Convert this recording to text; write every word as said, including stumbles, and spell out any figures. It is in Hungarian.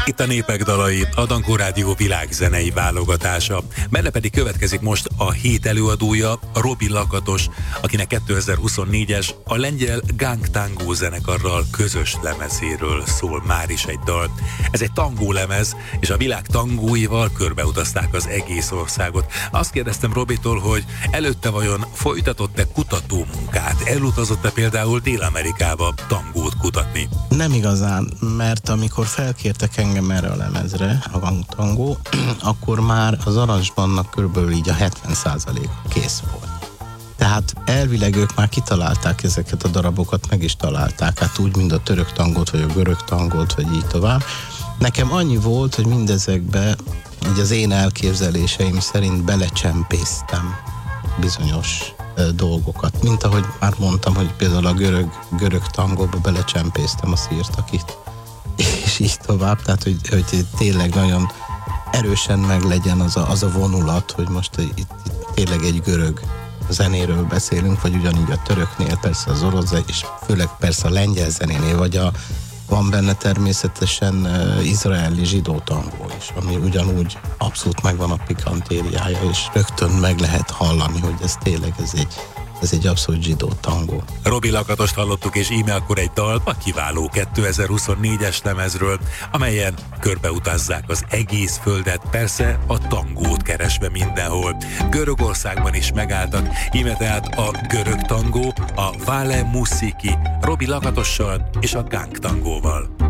Itt a Népek dalai, a Dankó Rádió világzenei válogatása. Benne pedig következik most a hét előadója, Robi Lakatos, akinek kétezer-huszonnégyes a lengyel Gang Tango zenekarral közös lemezéről szól már is egy dal. Ez egy tangó lemez, és a világ tangóival körbeutazták az egész országot. Azt kérdeztem Robitól, hogy előtte vajon folytatott-e kutatómunkát? Elutazott-e például Dél-Amerikába tangót kutatni? Nem igazán, mert amikor felkértek engem erre a lemezre, a Gang Tango, akkor már az arancsbannak körülbelül így a hetven százalék kész volt. Tehát elvileg ők már kitalálták ezeket a darabokat, meg is találták, hát úgy, mint a török tangót, vagy a görög tangót, vagy így tovább. Nekem annyi volt, hogy mindezekbe, így az én elképzeléseim szerint belecsempésztem bizonyos uh, dolgokat. Mint ahogy már mondtam, hogy például a görög, görög tangóba belecsempésztem a szirtakit, és így tovább, tehát hogy, hogy tényleg nagyon erősen meg legyen az a, az a vonulat, hogy most itt, itt tényleg egy görög zenéről beszélünk, vagy ugyanígy a töröknél, persze az orosz, és főleg persze a lengyel zenénél, vagy a, van benne természetesen uh, izraeli zsidó tangó is, ami ugyanúgy abszolút megvan a pikantériája, és rögtön meg lehet hallani, hogy ez tényleg ez egy Ez egy abszolút zsidó tangó. Robi Lakatost hallottuk, és íme akkor egy dal a kiváló kétezer-huszonnégyes lemezről, amelyen körbeutazzák az egész földet, persze a tangót keresve mindenhol. Görögországban is megálltak, íme tehát a görög tangó, a Vale Musiki, Robi Lakatossal és a Gang Tangóval.